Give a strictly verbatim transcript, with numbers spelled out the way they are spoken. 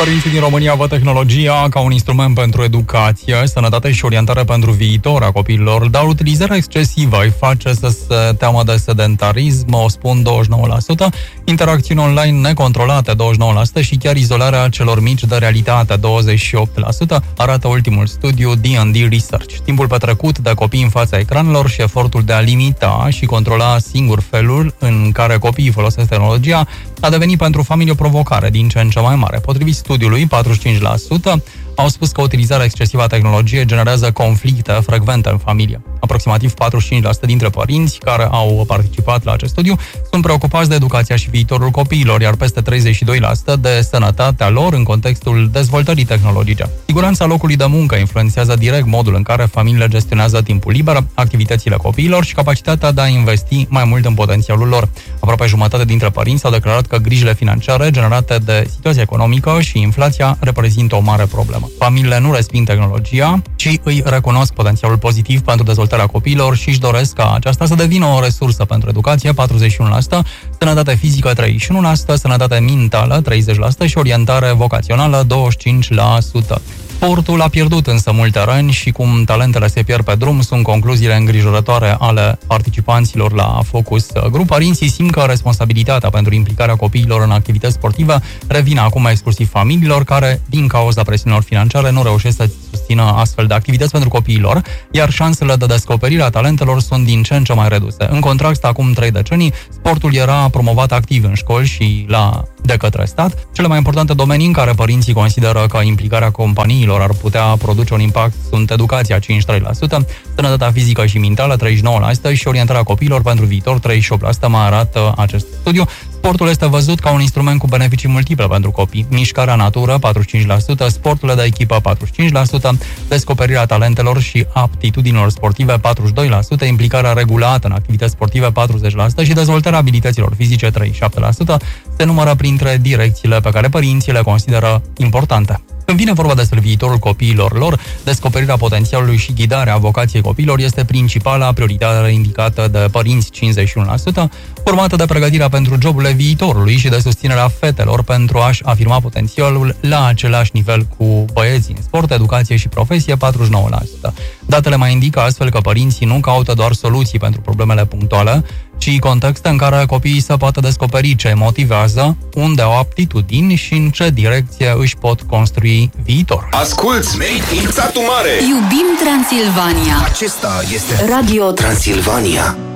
Părinții din România văd tehnologia ca un instrument pentru educație, sănătate și orientare pentru viitor a copiilor, dar utilizarea excesivă îi face să se teamă de sedentarism, o spun douăzeci și nouă la sută, interacțiuni online necontrolate, douăzeci și nouă la sută și chiar izolarea celor mici de realitate, douăzeci și opt la sută, arată ultimul studiu D and D Research. Timpul petrecut de copii în fața ecranelor și efortul de a limita și controla singur felul în care copiii folosesc tehnologia a devenit pentru familie o provocare din ce în ce mai mare. Potrivit studiului, patruzeci și cinci la sută au spus că utilizarea excesivă a tehnologiei generează conflicte frecvente în familie. Aproximativ patruzeci și cinci la sută dintre părinți care au participat la acest studiu sunt preocupați de educația și viitorul copiilor, iar peste treizeci și doi la sută de sănătatea lor în contextul dezvoltării tehnologice. Siguranța locului de muncă influențează direct modul în care familiile gestionează timpul liber, activitățile copiilor și capacitatea de a investi mai mult în potențialul lor. Aproape jumătate dintre părinți au declarat că grijile financiare generate de situația economică și inflația reprezintă o mare problemă. Familiile nu resping tehnologia, ci îi recunosc potențialul pozitiv pentru dezvoltarea copiilor și își doresc ca aceasta să devină o resursă pentru educație, patruzeci și unu la sută, sănătate fizică, treizeci și unu la sută, sănătate mentală, treizeci la sută și orientare vocațională, douăzeci și cinci la sută. Sportul a pierdut însă multe răni și cum talentele se pierd pe drum sunt concluziile îngrijorătoare ale participanților la Focus Group. Părinții simt că responsabilitatea pentru implicarea copiilor în activități sportive revine acum exclusiv familiilor care, din cauza presiunilor financiare, nu reușesc să susțină astfel de activități pentru copiilor, iar șansele de descoperire a talentelor sunt din ce în ce mai reduse. În contrast, acum trei decenii, sportul era promovat activ în școli și la de către stat. Cele mai importante domenii în care părinții consideră că implicarea companiilor ar putea produce un impact sunt educația, cincizeci și trei la sută, sănătatea fizică și mentală, treizeci și nouă la sută și orientarea copiilor pentru viitor, treizeci și opt la sută, mai arată acest studiu. Sportul este văzut ca un instrument cu beneficii multiple pentru copii. Mișcarea natură, patruzeci și cinci la sută, sporturile de echipă, patruzeci și cinci la sută, descoperirea talentelor și aptitudinilor sportive, patruzeci și doi la sută, implicarea regulată în activități sportive, patruzeci la sută și dezvoltarea abilităților fizice, treizeci și șapte la sută, se numără printre direcțiile pe care părinții le consideră importante. Când vine vorba despre viitorul copiilor lor, descoperirea potențialului și ghidarea vocației copiilor este principala prioritate indicată de părinți, cincizeci și unu la sută, urmată de pregătirea pentru joburile viitorului și de susținerea fetelor pentru a-și afirma potențialul la același nivel cu băieții în sport, educație și profesie, patruzeci și nouă la sută. Datele mai indică astfel că părinții nu caută doar soluții pentru problemele punctuale, ci contexte în care copiii să poată descoperi ce motivează, unde au aptitudini și în ce direcție își pot construi viitor. Asculți Made in Satu Mare! Iubim Transilvania! Acesta este Radio Transilvania.